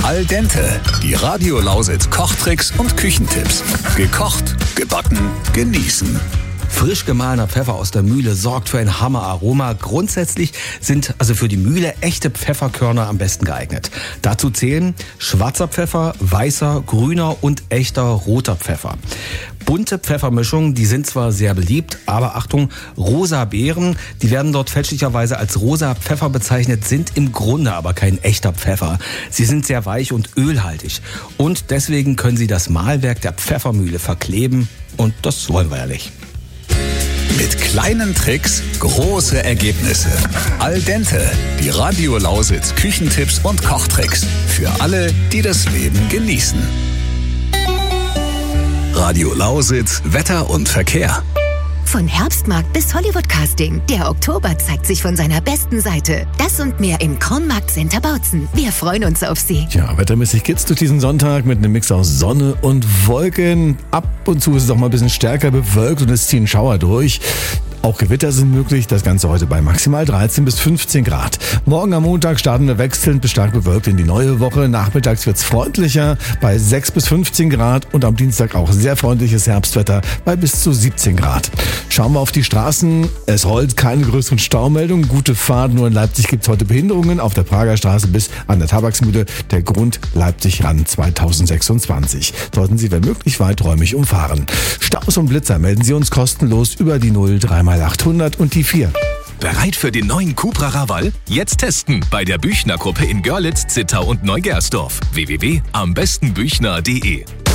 Al dente, die Radio Lausitz Kochtricks und Küchentipps. Gekocht, gebacken, genießen. Frisch gemahlener Pfeffer aus der Mühle sorgt für ein Hammeraroma. Grundsätzlich sind also für die Mühle echte Pfefferkörner am besten geeignet. Dazu zählen schwarzer Pfeffer, weißer, grüner und echter roter Pfeffer. Bunte Pfeffermischungen, die sind zwar sehr beliebt, aber Achtung, rosa Beeren, die werden dort fälschlicherweise als rosa Pfeffer bezeichnet, sind im Grunde aber kein echter Pfeffer. Sie sind sehr weich und ölhaltig und deswegen können sie das Mahlwerk der Pfeffermühle verkleben und das wollen wir ja nicht. Mit kleinen Tricks große Ergebnisse. Al dente, die Radio Lausitz Küchentipps und Kochtricks. Für alle, die das Leben genießen. Radio Lausitz, Wetter und Verkehr. Von Herbstmarkt bis Hollywood-Casting. Der Oktober zeigt sich von seiner besten Seite. Das und mehr im Kronmarkt Center Bautzen. Wir freuen uns auf Sie. Ja, wettermäßig geht's durch diesen Sonntag mit einem Mix aus Sonne und Wolken. Ab und zu ist es auch mal ein bisschen stärker bewölkt und es ziehen Schauer durch. Auch Gewitter sind möglich, das Ganze heute bei maximal 13 bis 15 Grad. Morgen am Montag starten wir wechselnd bis stark bewölkt in die neue Woche. Nachmittags wird's freundlicher bei 6 bis 15 Grad und am Dienstag auch sehr freundliches Herbstwetter bei bis zu 17 Grad. Schauen wir auf die Straßen. Es rollt, keine größeren Staumeldungen. Gute Fahrt. Nur in Leipzig gibt's heute Behinderungen auf der Prager Straße bis an der Tabaksmühle. Der Grund Leipzig-Rand 2026. Sollten Sie, wenn möglich, weiträumig umfahren. Staus und Blitzer melden Sie uns kostenlos über die 03x800 und die 4. Bereit für den neuen Cupra Raval? Jetzt testen bei der Büchner Gruppe in Görlitz, Zittau und Neugersdorf. www.ambestenbüchner.de